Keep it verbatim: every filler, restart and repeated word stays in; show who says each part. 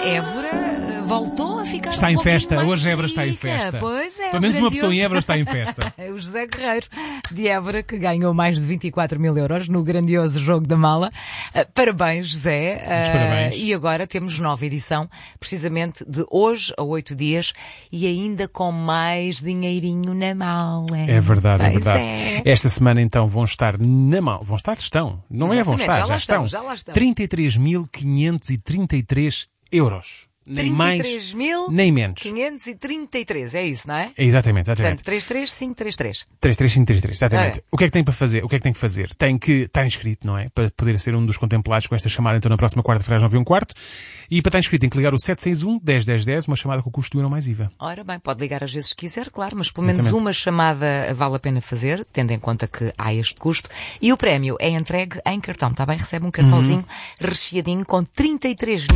Speaker 1: Évora eh, voltou a ficar
Speaker 2: Está
Speaker 1: um
Speaker 2: em
Speaker 1: pouquinho
Speaker 2: festa,
Speaker 1: mais
Speaker 2: hoje Évora está em
Speaker 1: rica.
Speaker 2: festa.
Speaker 1: Pois é,
Speaker 2: Pelo menos uma
Speaker 1: grandioso.
Speaker 2: pessoa em Évora está em festa.
Speaker 1: O José Guerreiro de Évora, que ganhou mais de vinte e quatro mil euros no grandioso jogo da mala. Uh, parabéns, José. Uh,
Speaker 2: Muitos parabéns.
Speaker 1: E agora temos nova edição, precisamente de hoje a oito dias, e ainda com mais dinheirinho na mala.
Speaker 2: É verdade, é
Speaker 1: Pois
Speaker 2: verdade.
Speaker 1: é.
Speaker 2: Esta semana então vão estar na mão. Vão estar? Estão. Não é vão
Speaker 1: Exatamente,
Speaker 2: estar,
Speaker 1: já
Speaker 2: já,
Speaker 1: lá
Speaker 2: estão.
Speaker 1: estão, já lá estão.
Speaker 2: trinta e três mil quinhentos e trinta e três euros. Nem mais,
Speaker 1: trinta e três mil
Speaker 2: nem menos.
Speaker 1: quinhentos e trinta e três, é isso, não é?
Speaker 2: É exatamente, exatamente.
Speaker 1: Portanto, três três cinco três três.
Speaker 2: três três cinco três três, exatamente.
Speaker 1: É.
Speaker 2: O que é que tem para fazer? O que é que tem que fazer? Tem que estar inscrito, não é? Para poder ser um dos contemplados com esta chamada então na próxima quarta-feira às nove e um quarto. E para estar inscrito tem que ligar o sete seis um, dez dez dez, uma chamada com o custo do euro mais I V A.
Speaker 1: Ora bem, pode ligar às vezes que quiser, claro, mas pelo menos
Speaker 2: Exatamente.
Speaker 1: uma chamada vale a pena fazer, tendo em conta que há este custo. E o prémio é entregue em cartão, está bem? Recebe um cartãozinho recheadinho com trinta e três